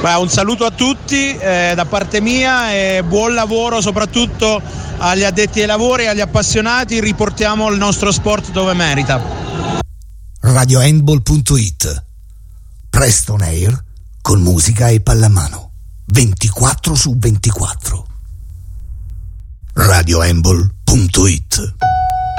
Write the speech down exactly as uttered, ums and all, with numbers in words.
Beh, un saluto a tutti eh, da parte mia e buon lavoro soprattutto agli addetti ai lavori e agli appassionati. Riportiamo il nostro sport dove merita. radio handball punto it, Preston Air con musica e pallamano ventiquattro su ventiquattro. radio handball punto it